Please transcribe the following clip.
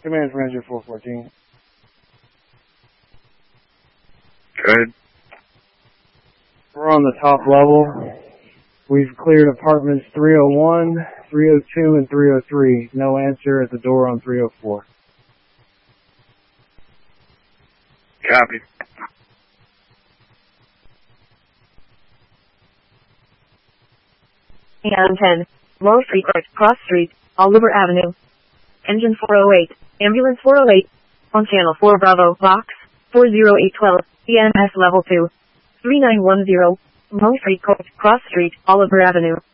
Command from engine 414. Good. We're on the top level. We've cleared apartments 301, 302, and 303. No answer at the door on 304. Copy. AM 10, Low Street Court, Cross Street, Oliver Avenue. Engine 408, Ambulance 408, on Channel 4 Bravo, Box 40812, EMS Level 2, 3910, Low Street Court, Cross Street, Oliver Avenue.